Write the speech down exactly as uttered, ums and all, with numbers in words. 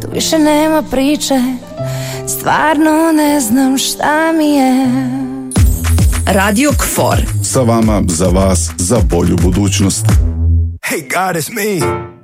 više nema priče, stvarno ne znam šta mi je. Radio Kfor. Sa vama, za vas, za bolju budućnost. Hey God, it's me.